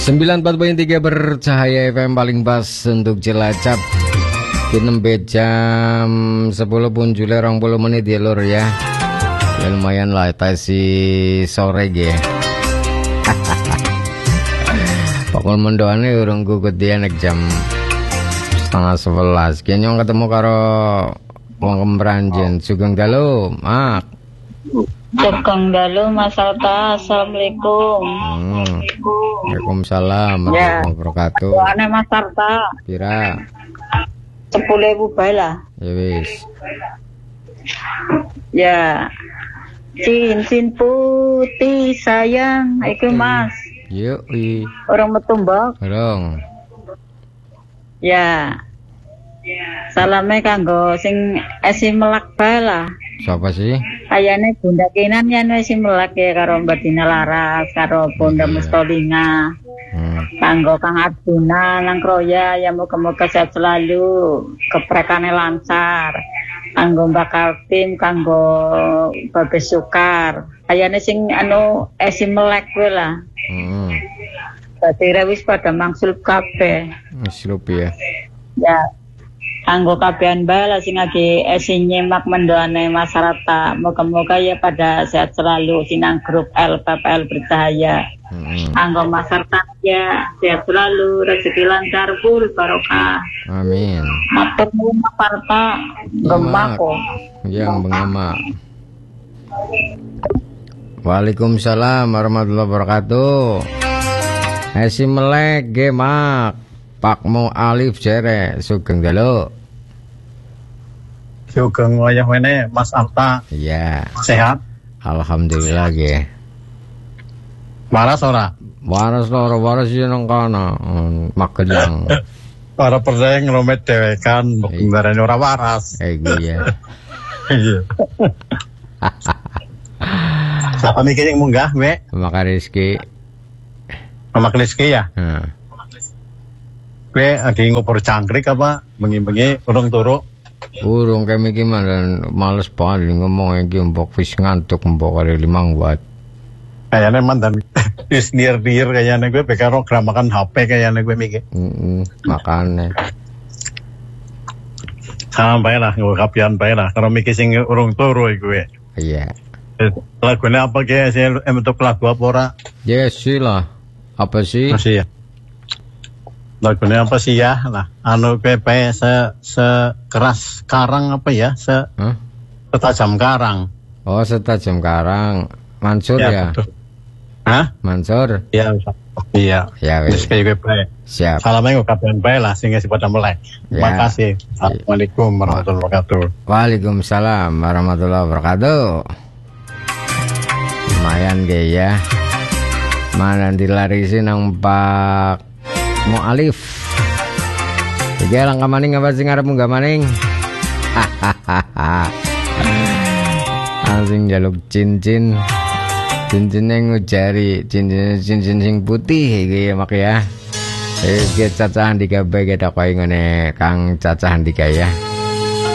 94.3 Bercahaya FM paling pas untuk Cilacap. Nembe jam 10 pun jule 20 menit ya lur ya. Ya lumayan lah tasi sore ya. Pokoknya mendoane urung gugut dia nek jam setengah 11. Kayaknya ketemu karo wong Kemranjen. Sugeng dalu, Mak. Sugeng dalu Mas Alta. Assalamualaikum. Waalaikumsalam warahmatullahi wabarakatuh. Ane Mas Alta. Pira? 10.000 bae lah. Ya wis. Ya. Cincin putih sayang, iki Mas. Yuk, Orang metumbak. Orang. Ya. Salame kanggo sing esi melak bae lah. Siapa sih? Kayane Bunda Kinan yen esi melak ya karo Mbak Dina Laras, karo Bunda Mustolinga. Kanggo Kang Arjuna nang Kroya ya moga-moga sehat selalu, keprekane lancar. Kanggo Mbak Kaltim, kanggo Babes Sukar. Kayane sing anu esi melek kuwi lah. Dadi wis pada mangsul kabeh. Sirup ya. Ya. Kanggo kabehan bae lah sing lagi esi nyimak mendoane masyarakat. Moga-moga ya pada sehat selalu sinang grup LPPL Bercahaya. Kanggo masyarakat ya sehat selalu, rezeki lancar, full barokah. Amin. Matur nuwun Parta Gemako. Yang bengama. Waalaikumsalam warahmatullahi wabarakatuh. Esi melek gemak. Pakmu Alif Jere Sugeng dalu. Sugeng wayah wene Mas Alta. Iya. Sehat? Alhamdulillah ge. Waras ora? Waras ya nang kana. Magelang. Para percaya ngelomet dewekan ngarane ora waras. Iya. Iya. Siapa mikir yang munggah, Mek? Maka rezeki. Mama Kliski ya? Kowe lagi ngopor cangkrik apa bengi-bengi urung turu? Urung kami gimana males banget ngomong iki mbok wis ngantuk mbok kali 5 watt. Kayane mantan wis dir-dir kayane kowe bekaro gramakan HP kayane kowe mikir. Makane. Sampai lah nggo kapian bae lah karo mikir sing urung turu iku kowe. Iya. Lagune apa ki sing entuk lagu apa ora? Yes lah. Apa sih? Masih ya. Lagunya apa sih ya? Nah, anu PP sekeras karang apa ya? Setajam karang. Oh, setajam karang. Mansur ya? Betul. Hah? Mansur? Iya. Iya. Ya wis. Siap. Salamnya kabaran bae lah sing pada melek. Terima kasih. Assalamualaikum warahmatullahi wabarakatuh. Waalaikumsalam warahmatullahi wabarakatuh. Lumayan ge ya. Mana dilarisi nang Pak Mo Alif. Iki langkah maning apa sing arep munggah maning? Langsung jaluk cincin. Cincinnya ngujari, cincin sing putih iki ya mak ya. Iki Caca Handika bae kita koyo ngene Kang Caca Handika ya.